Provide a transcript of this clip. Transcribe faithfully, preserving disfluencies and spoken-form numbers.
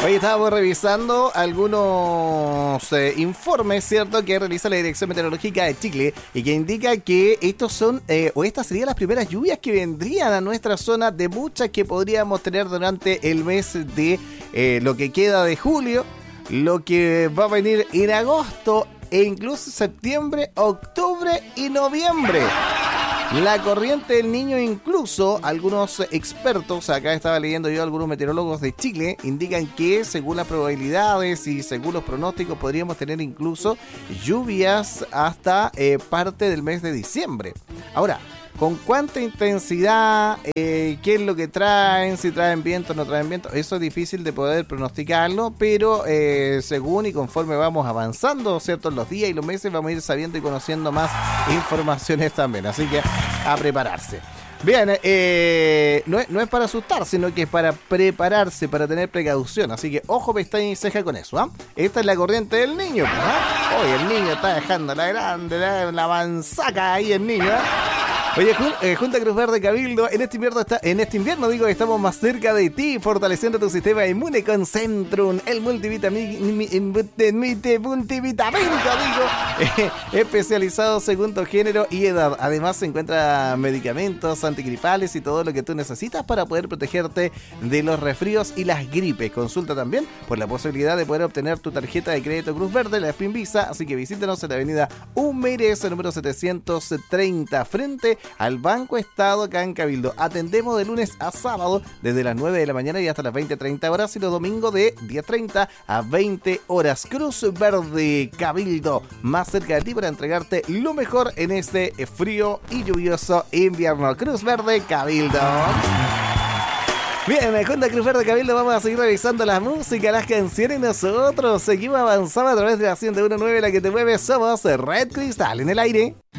Hoy estábamos revisando algunos eh, informes, ¿cierto?, que realiza la Dirección Meteorológica de Chile y que indica que estos son, eh, o estas serían las primeras lluvias que vendrían a nuestra zona, de muchas que podríamos tener durante el mes de eh, lo que queda de julio, lo que va a venir en agosto e incluso septiembre, octubre y noviembre. La corriente del Niño, incluso algunos expertos, acá estaba leyendo yo, algunos meteorólogos de Chile, indican que según las probabilidades y según los pronósticos podríamos tener incluso lluvias hasta eh, parte del mes de diciembre. Ahora, ¿con cuánta intensidad? Eh, ¿Qué es lo que traen? Si traen viento o no traen viento. Eso es difícil de poder pronosticarlo, pero eh, según y conforme vamos avanzando, ¿cierto?, en los días y los meses, vamos a ir sabiendo y conociendo más informaciones también. Así que a prepararse. Bien, eh, no, es, no es para asustar, sino que es para prepararse, para tener precaución. Así que ojo, pestaña y ceja con eso, ¿ah? ¿eh? Esta es la corriente del Niño, ¿ah? Hoy el niño está dejando la grande, la, la manzaca ahí el niño, ¿eh? Oye, eh, Junta Cruz Verde Cabildo, en este invierno está, en este invierno digo, estamos más cerca de ti, fortaleciendo tu sistema inmune con Centrum, el multivitamínico, digo, eh, especializado según tu género y edad. Además se encuentra medicamentos antigripales y todo lo que tú necesitas para poder protegerte de los resfríos y las gripes. Consulta también por la posibilidad de poder obtener tu tarjeta de crédito Cruz Verde, la Spin Visa, así que visítanos en la avenida Humeres, número setecientos treinta, frente al Banco Estado acá en Cabildo. Atendemos de lunes a sábado desde las nueve de la mañana y hasta las veinte treinta horas, y los domingos de diez treinta a veinte horas. Cruz Verde Cabildo, más cerca de ti para entregarte lo mejor en este frío y lluvioso invierno. Cruz Verde Cabildo. Bien, en Junta Cruz Verde Cabildo vamos a seguir revisando la música, las canciones, y nosotros seguimos avanzando a través de la ciento uno punto nueve, la que te mueve. Somos Red Cristal en el aire.